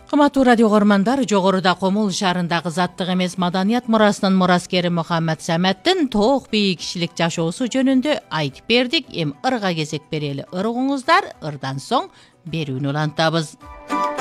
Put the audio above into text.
Кыматтуу радио көрмандар, жогоруда Комул шаарындагы заттык эмес маданият мурасынын мураскери Мухаммад Саматтын тоок бийик кишилик жашоосу жөнүндө айтып бердик. Эми ырга кезек берели. Ыргыңыздар, ырдан соң берүүнү улантабыз.